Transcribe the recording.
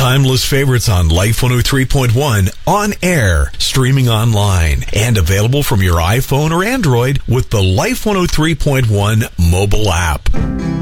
Timeless favorites on Life 103.1, on air, streaming online, and available from your iPhone or Android with the Life 103.1 mobile app.